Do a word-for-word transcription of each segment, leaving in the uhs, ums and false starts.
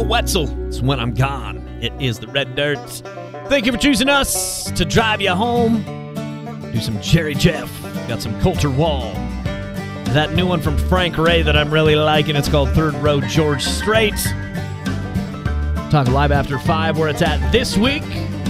Joe Wetzel. It's When I'm Gone. It is the Red Dirt. Thank you for choosing us to drive you home. Do some Jerry Jeff. Got some Coulter Wall. That new one from Frank Ray that I'm really liking. It's called Third Row George Strait. Talk live after five where it's at this week.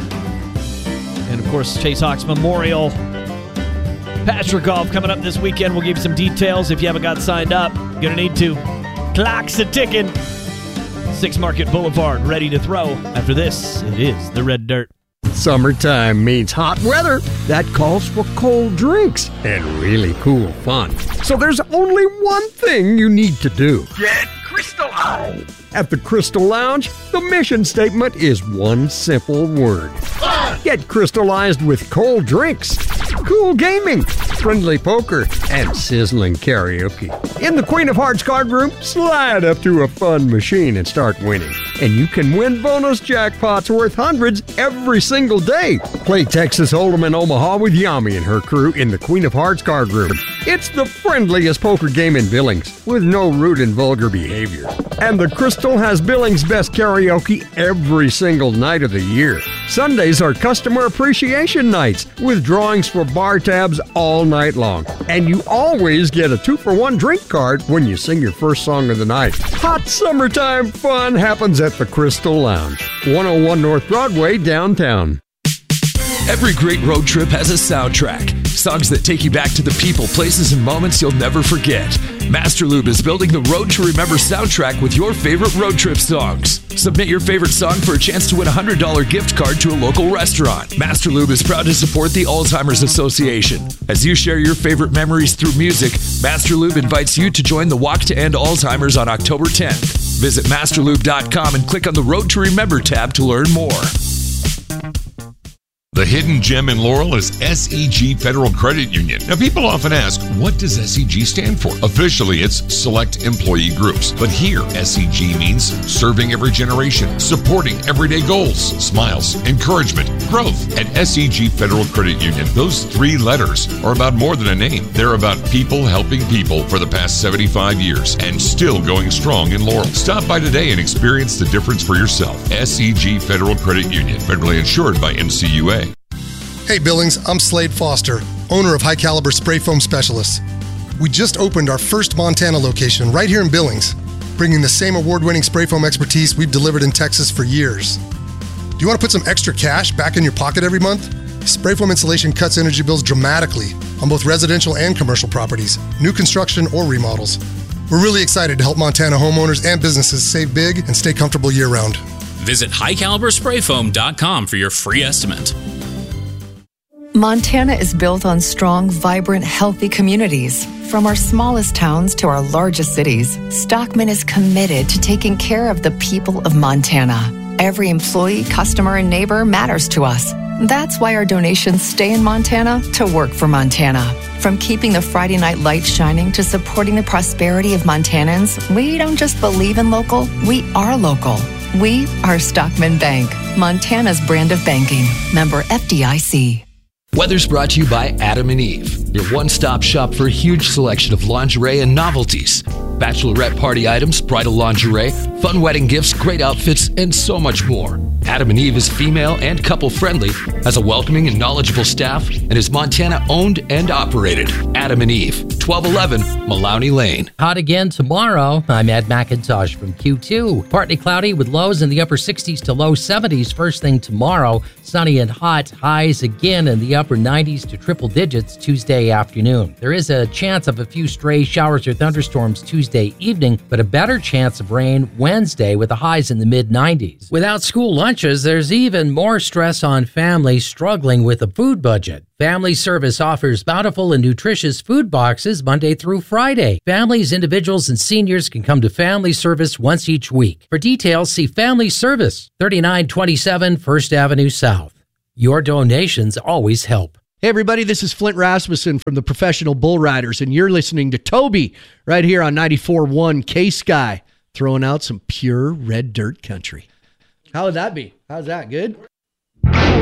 And, of course, Chase Hawks Memorial Patrick Golf coming up this weekend. We'll give you some details if you haven't got signed up. Gonna need to. Clock's a ticking. Six Market Boulevard, ready to throw. After this, it is the Red Dirt. Summertime means hot weather. That calls for cold drinks and really cool fun. So there's only one thing you need to do. Get crystallized. At the Crystal Lounge, the mission statement is one simple word. Fun. Get crystallized with cold drinks, cool gaming, friendly poker, and sizzling karaoke. In the Queen of Hearts card room, slide up to a fun machine and start winning. And you can win bonus jackpots worth hundreds every single day. Play Texas Hold'em in Omaha with Yami and her crew in the Queen of Hearts card room. It's the friendliest poker game in Billings, with no rude and vulgar behavior. And the Crystal has Billings' best karaoke every single night of the year. Sundays are customer appreciation nights, with drawings for bar tabs all night long. And you always get a two-for-one drink card when you sing your first song of the night. Hot summertime fun happens at the Crystal Lounge, one oh one North Broadway, downtown. Every great road trip has a soundtrack. Songs that take you back to the people, places, and moments you'll never forget. Master Lube is building the Road to Remember soundtrack with your favorite road trip songs. Submit your favorite song for a chance to win a one hundred dollars gift card to a local restaurant. Master Lube is proud to support the Alzheimer's Association. As you share your favorite memories through music, Master Lube invites you to join the Walk to End Alzheimer's on October tenth. Visit master lube dot com and click on the Road to Remember tab to learn more. The hidden gem in Laurel is S E G Federal Credit Union. Now, people often ask, what does S E G stand for? Officially, it's Select Employee Groups. But here, S E G means serving every generation, supporting everyday goals, smiles, encouragement, growth. At S E G Federal Credit Union, those three letters are about more than a name. They're about people helping people for the past seventy-five years and still going strong in Laurel. Stop by today and experience the difference for yourself. S E G Federal Credit Union, federally insured by N C U A. Hey Billings, I'm Slade Foster, owner of High Caliber Spray Foam Specialists. We just opened our first Montana location right here in Billings, bringing the same award-winning spray foam expertise we've delivered in Texas for years. Do you want to put some extra cash back in your pocket every month? Spray foam insulation cuts energy bills dramatically on both residential and commercial properties, new construction or remodels. We're really excited to help Montana homeowners and businesses save big and stay comfortable year-round. Visit high caliber spray foam dot com for your free estimate. Montana is built on strong, vibrant, healthy communities. From our smallest towns to our largest cities, Stockman is committed to taking care of the people of Montana. Every employee, customer, and neighbor matters to us. That's why our donations stay in Montana to work for Montana. From keeping the Friday night lights shining to supporting the prosperity of Montanans, we don't just believe in local, we are local. We are Stockman Bank, Montana's brand of banking. Member F D I C. Weather's brought to you by Adam and Eve, your one-stop shop for a huge selection of lingerie and novelties. Bachelorette party items, bridal lingerie, fun wedding gifts, great outfits, and so much more. Adam and Eve is female and couple-friendly, has a welcoming and knowledgeable staff, and is Montana-owned and operated. Adam and Eve, twelve eleven Malawney Lane. Hot again tomorrow. I'm Ed McIntosh from Q two. Partly cloudy with lows in the upper sixties to low seventies first thing tomorrow. Sunny and hot, highs again in the upper nineties to triple digits Tuesday afternoon. There is a chance of a few stray showers or thunderstorms Tuesday evening, but a better chance of rain Wednesday with the highs in the mid nineties. Without school lunches, there's even more stress on families struggling with a food budget. Family Service offers bountiful and nutritious food boxes Monday through Friday. Families, individuals, and seniors can come to Family Service once each week. For details, see Family Service, thirty-nine twenty-seven First Avenue South. Your donations always help. Hey everybody, this is Flint Rasmussen from the Professional Bull Riders, and you're listening to Toby right here on ninety-four point one K-Sky, throwing out some pure red dirt country. How would that be? How's that? Good?